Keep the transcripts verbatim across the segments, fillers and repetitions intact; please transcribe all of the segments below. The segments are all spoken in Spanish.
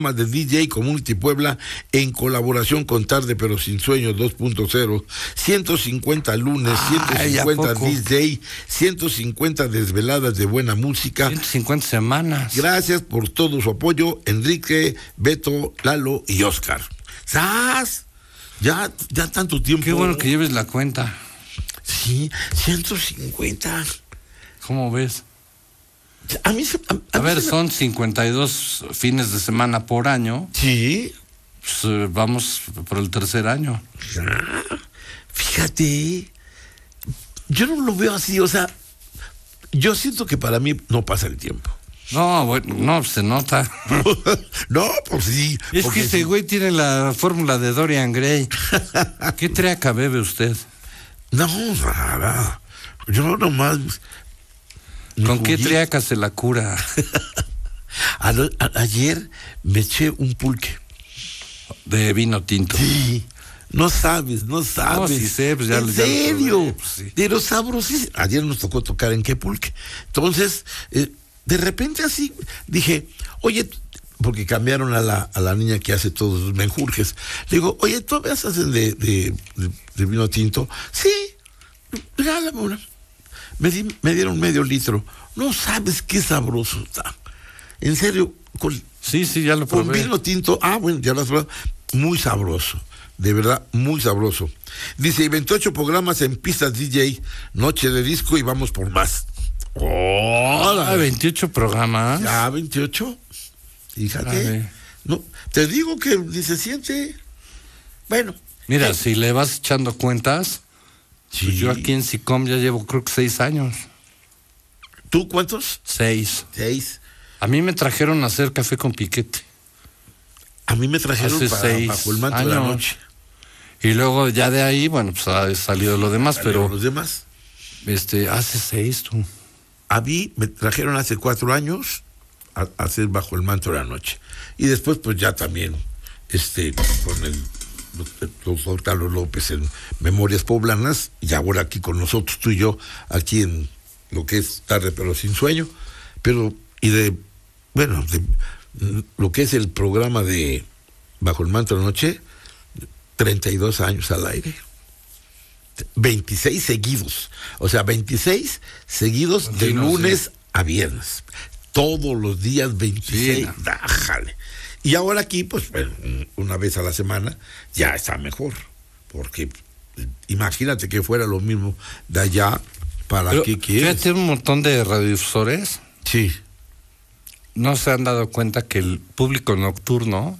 de D J Community Puebla en colaboración con Tarde pero Sin Sueño dos punto cero, ciento cincuenta lunes, Ay, ciento cincuenta ¿a poco? D J, ciento cincuenta desveladas de buena música. ciento cincuenta semanas. Gracias por todo su apoyo, Enrique, Beto, Lalo y Oscar. ¡Sas! Ya, ya tanto tiempo. Qué bueno que lleves la cuenta. Sí, ciento cincuenta. ¿Cómo ves? A mí se, a, a A mí ver, se me- son cincuenta y dos fines de semana por año. Sí. Pues, eh, vamos por el tercer año. Ah, fíjate, yo no lo veo así, o sea, yo siento que para mí no pasa el tiempo. No, bueno, no, se nota. No, pues sí. Es porque que ese sí. güey tiene la fórmula de Dorian Gray. ¿Qué traca bebe usted? No, nada. Yo nomás. me ¿Con qué jugué. triaca se la cura? A- a- ayer me eché un pulque. De vino tinto. Sí. No sabes, no sabes. No, sí sé, pues ya ¿En lo- ya lo serio? probé, pues sí. Pero sabrosísimo. Ayer nos tocó tocar en qué pulque. Entonces, eh, de repente así dije, oye, porque cambiaron a la, a la niña que hace todos los menjurjes. Le digo, oye, ¿tú me haces de, de, de, de vino tinto? Sí, regálame una. Me, di- me dieron medio litro. No sabes qué sabroso está. En serio, con, Sí, sí, ya lo con probé. vino tinto, ah, bueno, ya lo has probado. Muy sabroso, de verdad, muy sabroso. Dice, y veintiocho programas en pistas D J, noche de disco y vamos por más. ¡Hola! Ah, veintiocho programas. Ya, veintiocho. Fíjate. Órale. No, te digo que ni se siente. Bueno. Mira, eh, si le vas echando cuentas, sí. pues yo aquí en SICOM ya llevo creo que seis años. ¿Tú cuántos? Seis. Seis. A mí me trajeron a hacer café con piquete. A mí me trajeron Hace para, seis bajo el manto de la años. noche. Y luego ya de ahí, bueno, pues ha salido lo demás, Pero pero los demás. este, hace seis tú. A mí me trajeron hace cuatro años a, a hacer bajo el manto de la noche. Y después, pues ya también, este, con el doctor Carlos López en Memorias Poblanas, y ahora aquí con nosotros, tú y yo, aquí en lo que es Tarde pero Sin Sueño. Pero, y de, bueno, de mm, lo que es el programa de Bajo el Manto de la Noche, treinta y dos años al aire. veintiséis seguidos, o sea, veintiséis seguidos de Continuos, lunes sí. a viernes, todos los días veintiséis, Sí, no. dájale. Y ahora aquí, pues, bueno, una vez a la semana, ya está mejor, porque eh, imagínate que fuera lo mismo de allá, ¿para Pero qué quieres? fíjate, un montón de radiodifusores Sí, no se han dado cuenta que el público nocturno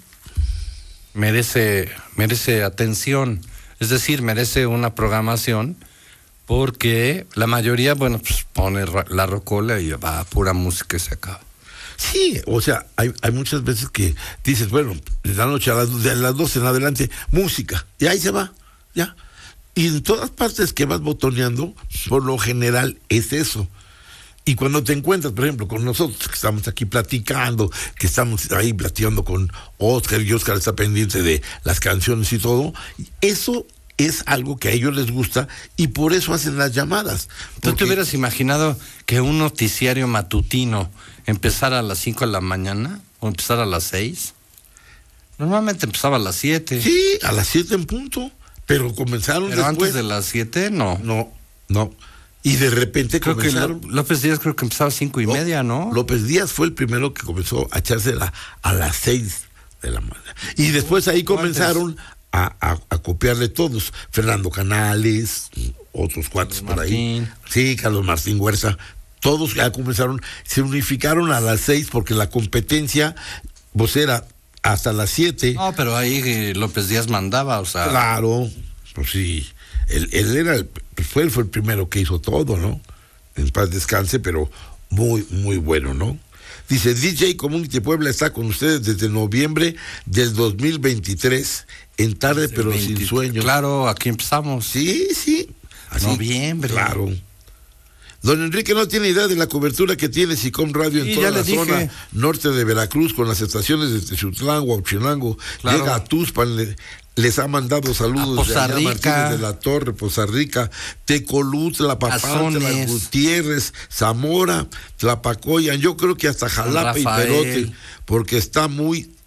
merece, merece atención. Es decir, merece una programación porque la mayoría, bueno, pues pone ra- la rocola y va a pura música y se acaba. sí, o sea, hay, hay muchas veces que dices, bueno, de la noche a las, de las doce en adelante, música, y ahí se va, ya. Y en todas partes que vas botoneando, por lo general es eso. Y cuando te encuentras, por ejemplo, con nosotros, que estamos aquí platicando, que estamos ahí platicando con Oscar, y Oscar está pendiente de las canciones y todo, eso es algo que a ellos les gusta y por eso hacen las llamadas. ¿Tú Porque- te hubieras imaginado que un noticiario matutino empezara a las cinco de la mañana o empezara a las seis? Normalmente empezaba a las siete. Sí, a las siete en punto, pero comenzaron Pero después. antes de las siete, no. No, no. Y de repente Creo que comenzaron. Ló- López Díaz creo que empezaba a cinco y Ló- media, ¿no? López Díaz fue el primero que comenzó a echársela a las seis de la mañana. Y después ahí comenzaron a, a, a copiarle todos. Fernando Canales, otros cuantos por ahí. Martín. Sí, Carlos Martín Huerta. Todos ya comenzaron, se unificaron a las seis porque la competencia, pues era hasta las siete. No, pero ahí eh, López Díaz mandaba, o sea. Claro, pues sí. Él, él era el, pues fue, él fue el primero que hizo todo, ¿no? En paz descanse, pero muy, muy bueno, ¿no? Dice, D J Community Puebla está con ustedes desde noviembre del dos mil veintitrés, en Tarde pero veinte Sin Sueño. Claro, aquí empezamos. Sí, sí. Así, Noviembre. Claro. Don Enrique no tiene idea de la cobertura que tiene SICOM Radio en Sí, toda ya la le dije. zona norte de Veracruz, con las estaciones de Tezutlán, Huauchinango, Claro. llega a Tuxpan, le- les ha mandado saludos A Poza de allá, Rica. Martínez de la Torre, Poza Rica, Tecolutla, Papantla, Azones. Gutiérrez, Zamora, Tlapacoyan, yo creo que hasta Jalapa y Rafael. Perote, porque está muy